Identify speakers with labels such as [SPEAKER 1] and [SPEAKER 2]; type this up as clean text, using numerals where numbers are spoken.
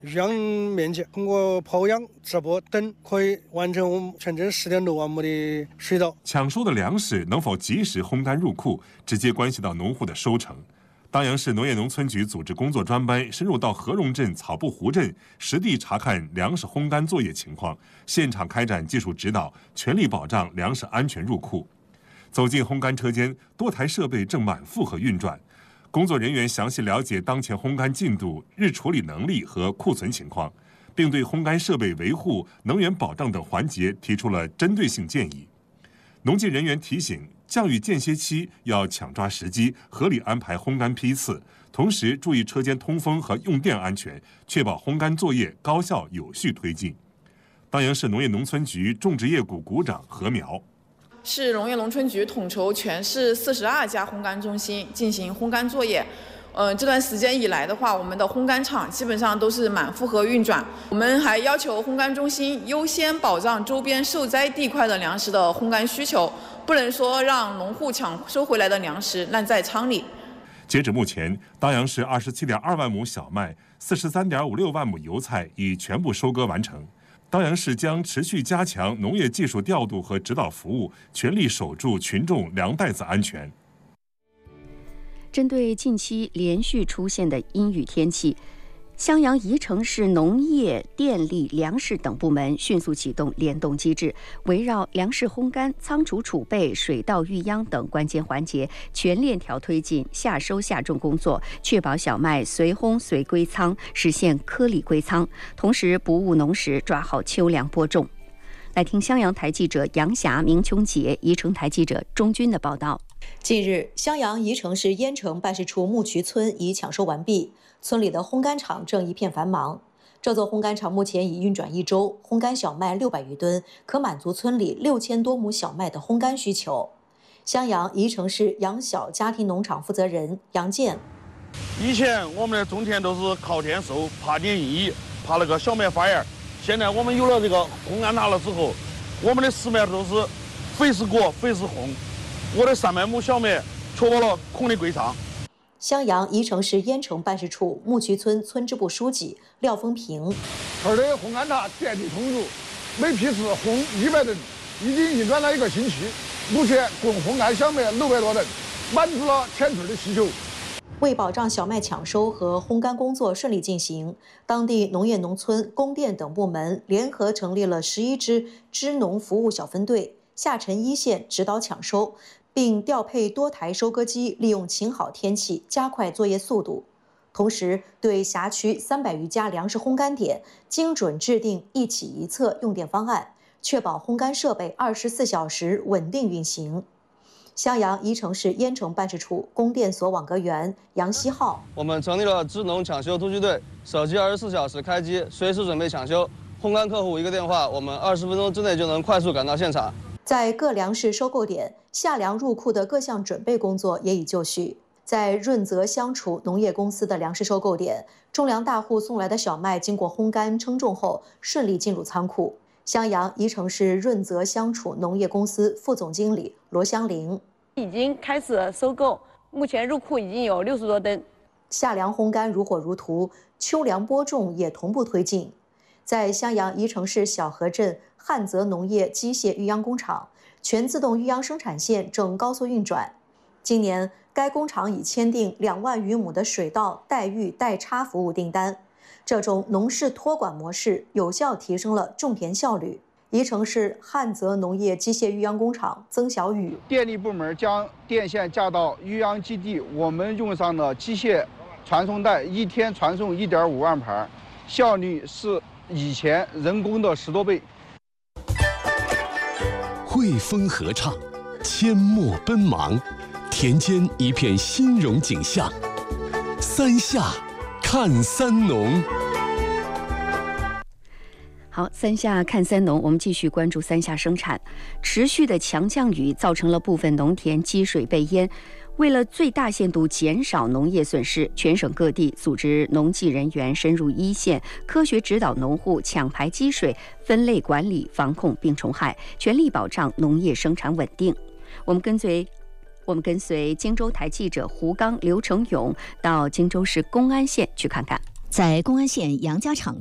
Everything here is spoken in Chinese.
[SPEAKER 1] 育养面积通过抛养、直播等，可以完成我们全镇10.6万亩的水稻。
[SPEAKER 2] 抢收的粮食能否及时烘干入库，直接关系到农户的收成。当阳市农业农村局组织工作专班深入到合荣镇草布湖镇，实地查看粮食烘干作业情况，现场开展技术指导，全力保障粮食安全入库。走进烘干车间，多台设备正满负荷运转。工作人员详细了解当前烘干进度、日处理能力和库存情况，并对烘干设备维护、能源保障等环节提出了针对性建议。农技人员提醒，降雨间歇期要抢抓时机，合理安排烘干批次，同时注意车间通风和用电安全，确保烘干作业高效有序推进。当阳市农业农村局种植业股股长何苗。
[SPEAKER 3] 市农业农村局统筹全市42家烘干中心进行烘干作业。这段时间以来的话，我们的烘干厂基本上都是满负荷运转。我们还要求烘干中心优先保障周边受灾地块的粮食的烘干需求，不能说让农户抢收回来的粮食烂在仓里。
[SPEAKER 2] 截止目前，当阳市27.2万亩小麦、43.56万亩油菜已全部收割完成。当阳市将持续加强农业技术调度和指导服务，全力守住群众粮袋子安全。
[SPEAKER 4] 针对近期连续出现的阴雨天气，襄阳宜城市农业、电力、粮食等部门迅速启动联动机制，围绕粮食烘干、仓储储备、水稻育秧等关键环节，全链条推进夏收夏种工作，确保小麦随烘随归仓，实现颗粒归仓，同时不误农时，抓好秋粮播种。来听襄阳台记者杨霞、明琼杰、宜城台记者钟军的报道。
[SPEAKER 5] 近日，襄阳宜城市燕城办事处木渠村已抢收完毕，村里的烘干厂正一片繁忙。这座烘干厂目前已运转1周，烘干小麦600余吨，可满足村里6000多亩小麦的烘干需求。襄阳宜城市杨小家庭农场负责人杨建：
[SPEAKER 6] 以前我们的种田都是靠天收，爬点一，爬那个小麦发芽。现在我们有了这个烘干塔了之后，我们的实麦都是肥是裹，肥是烘。我的300亩小麦确保了孔的归仓。
[SPEAKER 5] 襄阳宜城市燕城办事处木渠村村支部书记廖峰平：
[SPEAKER 7] 村的烘干塔电力充足，每批次烘100吨，已经运转了1个星期，目前共烘干小麦600多吨，满足了全村的需求。
[SPEAKER 5] 为保障小麦抢收和烘干工作顺利进行，当地农业农村、供电等部门联合成立了11支支农服务小分队，下沉一线指导抢收，并调配多台收割机，利用晴好天气加快作业速度。同时，对辖区300余家粮食烘干点精准制定一起一策用电方案，确保烘干设备24小时稳定运行。襄阳宜城市燕城办事处供电所网格员杨希浩：
[SPEAKER 8] 我们成立了支农抢修突击队，手机24小时开机，随时准备抢修。烘干客户一个电话，我们20分钟之内就能快速赶到现场。
[SPEAKER 5] 在各粮食收购点，夏粮入库的各项准备工作也已就绪。在润泽乡储农业公司的粮食收购点，种粮大户送来的小麦经过烘干称重后，顺利进入仓库。襄阳宜城市润泽乡储农业公司副总经理罗香玲：
[SPEAKER 9] 已经开始收购，目前入库已经有60多吨。
[SPEAKER 5] 夏粮烘干如火如荼，秋粮播种也同步推进。在襄阳宜城市小河镇汉泽农业机械育秧工厂，全自动育秧生产线正高速运转。今年，该工厂已签订2万余亩的水稻代育代插服务订单。这种农事托管模式有效提升了种田效率。宜城市汉泽农业机械育秧工厂曾小雨：
[SPEAKER 7] 电力部门将电线架到育秧基地，我们用上的机械传送带一天传送1.5万盘，效率是以前人工的10多倍。
[SPEAKER 10] 汇丰合唱，阡陌奔忙，田间一片欣荣景象。三夏看三农。
[SPEAKER 4] 好，三夏看三农，我们继续关注三夏生产。持续的强降雨造成了部分农田积水被淹，为了最大限度减少农业损失，全省各地组织农技人员深入一线，科学指导农户抢排积水、分类管理、防控病虫害，全力保障农业生产稳定。我们跟随荆州台记者胡刚、刘成勇到荆州市公安县去看看。
[SPEAKER 11] 在公安县杨家场